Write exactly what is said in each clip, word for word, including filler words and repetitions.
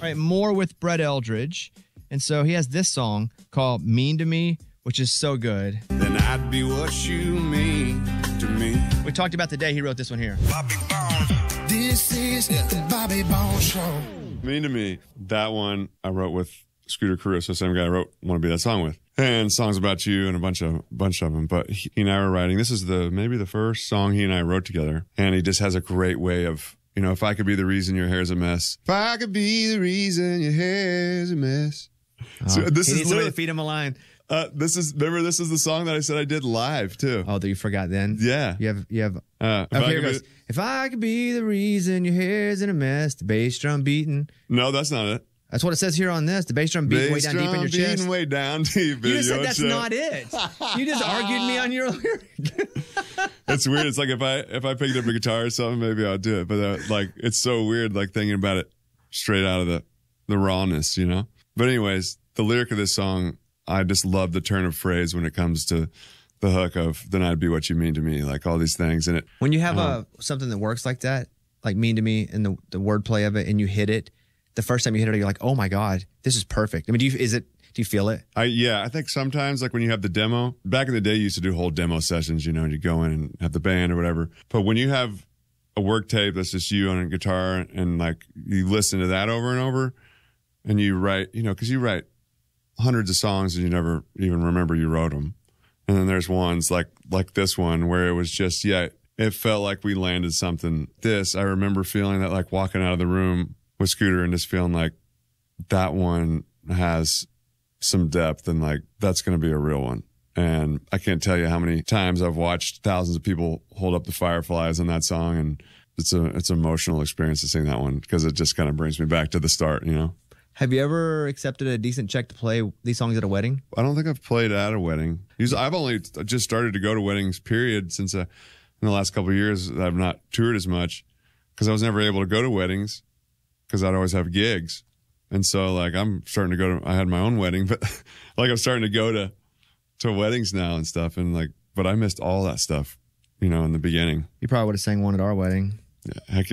right, more with Brett Eldredge. And so he has this song called Mean to Me, which is so good. Then I'd be what you mean to me. We talked about the day he wrote this one here. Bobby Bones. This is the Bobby Bones Show. Mean to Me. That one I wrote with Scooter Caruso, same guy I wrote Want to Be That Song with. And songs about you and a bunch of bunch of them. But he and I were writing. This is the maybe the first song he and I wrote together. And he just has a great way of, you know, if I could be the reason your hair's a mess. If I could be the reason your hair's a mess. Oh, so this he is needs somebody to feed him a line. Uh, this is remember this is the song that I said I did live too. Oh, that you forgot then? Yeah. You have you have. Uh, oh, here it goes. Be, if I could be the reason your hair's in a mess, the bass drum beating. No, that's not it. That's what it says here on this. The bass drum beating way down deep in your chest. Beating way down deep. You just said that's chest. Not it. You just argued me on your lyric. It's weird. It's like if I if I picked up a guitar or something, maybe I'll do it. But uh, like it's so weird, like thinking about it straight out of the the rawness, you know. But anyways, the lyric of this song, I just love the turn of phrase when it comes to the hook of "Then I'd be what you mean to me," like all these things. And it when you have um, a something that works like that, like "mean to me" and the the wordplay of it, and you hit it. The first time you hit it, you're like, "Oh my god, this is perfect." I mean, do you is it? Do you feel it? I yeah, I think sometimes like when you have the demo. Back in the day, you used to do whole demo sessions, you know, and you go in and have the band or whatever. But when you have a work tape that's just you on a guitar and like you listen to that over and over, and you write, you know, because you write hundreds of songs and you never even remember you wrote them. And then there's ones like like this one where it was just yeah, it felt like we landed something. This I remember feeling that like walking out of the room with Scooter and just feeling like that one has some depth and like that's going to be a real one. And I can't tell you how many times I've watched thousands of people hold up the Fireflies on that song, and it's a it's an emotional experience to sing that one because it just kind of brings me back to the start, you know. Have you ever accepted a decent check to play these songs at a wedding? I don't think I've played at a wedding. I've only just started to go to weddings, period, since uh, in the last couple of years I've not toured as much because I was never able to go to weddings because I'd always have gigs. And so, like, I'm starting to go to, I had my own wedding, but, like, I'm starting to go to, to weddings now and stuff. And, like, but I missed all that stuff, you know, in the beginning. You probably would have sang one at our wedding. Yeah, heck,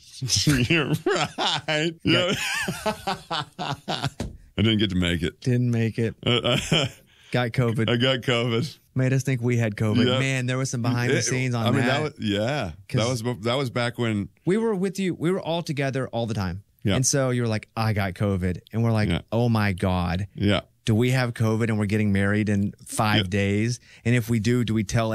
you're right. Yeah. I didn't get to make it. Didn't make it. Got COVID. I got COVID. Made us think we had COVID. Yep. Man, there was some behind the scenes on I mean, that. that was, yeah. That was, that was back when. We were with you. We were all together all the time. Yeah. And so you were like, I got COVID. And we're like, yeah. Oh my God. Yeah. Do we have COVID and we're getting married in five yeah. days? And if we do, do we tell